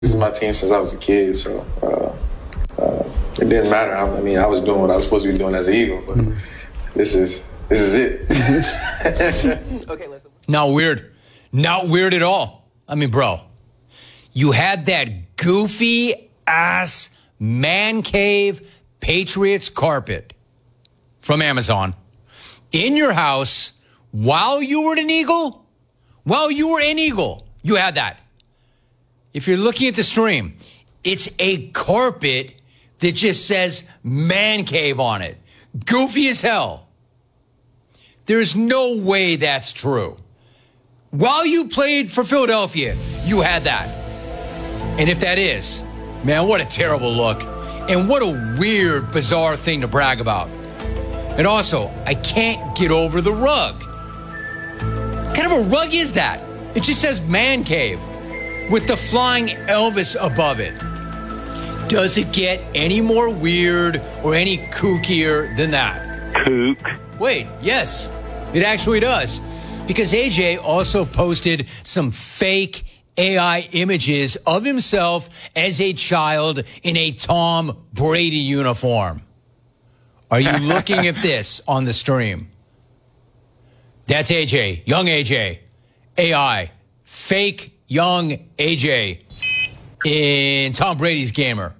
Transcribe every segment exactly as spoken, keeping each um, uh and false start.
This is my team since I was a kid, so uh, uh, it didn't matter. I, I mean, I was doing what I was supposed to be doing as an Eagle, but mm-hmm. this is this is it. Okay, listen. Not weird. Not weird at all. I mean, bro, you had that goofy ass man cave Patriots carpet from Amazon in your house while you were an Eagle. While you were an Eagle, you had that. If you're looking at the stream, it's a carpet that just says man cave on it. Goofy as hell. There's no way that's true. While you played for Philadelphia, you had that. And if that is, man, what a terrible look. And what a weird, bizarre thing to brag about. And also, I can't get over the rug. What kind of a rug is that? It just says man cave with the flying Elvis above it. Does it get any more weird or any kookier than that? Kook. Wait, yes, it actually does. Because A J also posted some fake A I images of himself as a child in a Tom Brady uniform. Are you looking at this on the stream? That's A J, young A J, A I, fake young A J in Tom Brady's gamer.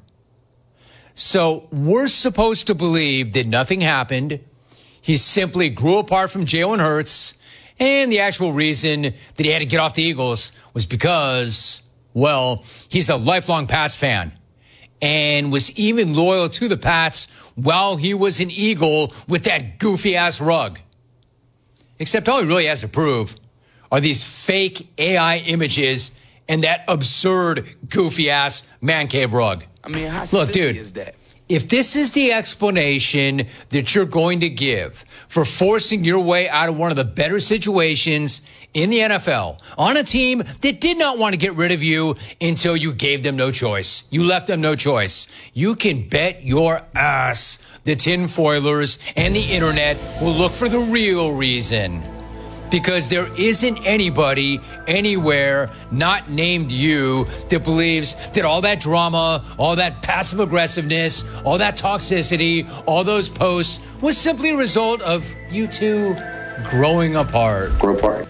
So we're supposed to believe that nothing happened. He simply grew apart from Jalen Hurts. And the actual reason that he had to get off the Eagles was because, well, he's a lifelong Pats fan and was even loyal to the Pats while he was an Eagle with that goofy-ass rug. Except all he really has to prove are these fake A I images and that absurd, goofy-ass man cave rug. I mean, how Look, silly dude, is that? If this is the explanation that you're going to give for forcing your way out of one of the better situations in the N F L on a team that did not want to get rid of you until you gave them no choice, you left them no choice, you can bet your ass the tinfoilers and the internet will look for the real reason. Because there isn't anybody anywhere not named you that believes that all that drama, all that passive aggressiveness, all that toxicity, all those posts was simply a result of you two growing apart. Grow apart.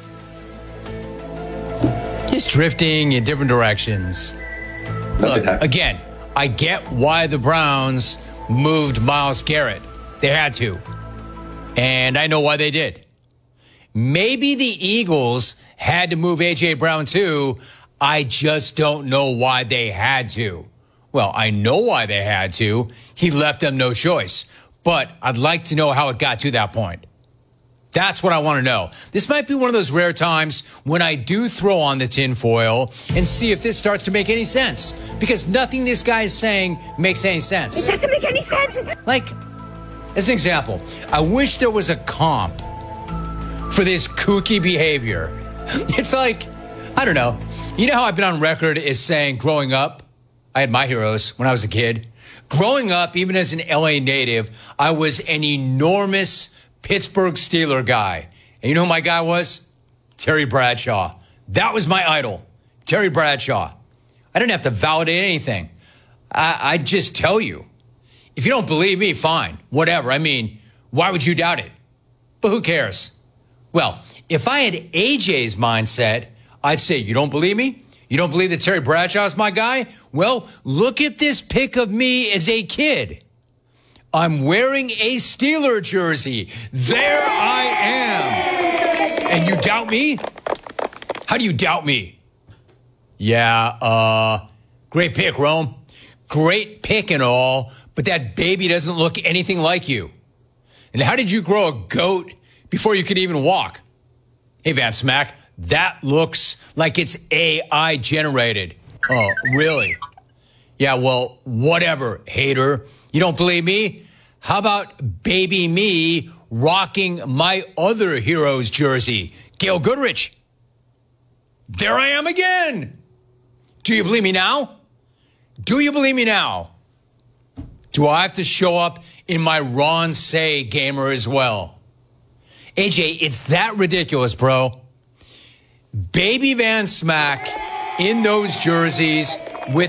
Just drifting in different directions. Look, again, I get why the Browns moved Myles Garrett. They had to. And I know why they did. Maybe the Eagles had to move A J Brown too. I just don't know why they had to. Well, I know why they had to. He left them no choice. But I'd like to know how it got to that point. That's what I want to know. This might be one of those rare times when I do throw on the tinfoil and see if this starts to make any sense. Because nothing this guy is saying makes any sense. It doesn't make any sense. Like, as an example, I wish there was a comp for this kooky behavior. It's like, I don't know. You know how I've been on record as saying growing up, I had my heroes when I was a kid. Growing up, even as an L A native, I was an enormous Pittsburgh Steeler guy. And you know who my guy was? Terry Bradshaw. That was my idol, Terry Bradshaw. I didn't have to validate anything. I, I'd just tell you. If you don't believe me, fine, whatever. I mean, why would you doubt it? But who cares? Well, if I had A J's mindset, I'd say, you don't believe me? You don't believe that Terry Bradshaw's my guy? Well, look at this pic of me as a kid. I'm wearing a Steeler jersey. There I am. And you doubt me? How do you doubt me? Yeah, uh, great pick, Rome. Great pick and all, but that baby doesn't look anything like you. And how did you grow a goat before you could even walk? Hey, Van Smack, that looks like it's A I generated. Oh, really? Yeah, well, whatever, hater. You don't believe me? How about baby me rocking my other hero's jersey, Gail Goodrich? There I am again. Do you believe me now? Do you believe me now? Do I have to show up in my Ron Say gamer as well? A J, it's that ridiculous, bro. Baby Van Smack in those jerseys